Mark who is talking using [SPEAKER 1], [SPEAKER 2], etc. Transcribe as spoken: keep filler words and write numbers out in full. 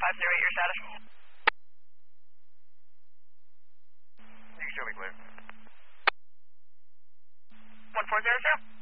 [SPEAKER 1] five zero eight, your status.
[SPEAKER 2] You can show me clear.
[SPEAKER 1] one four zero zero.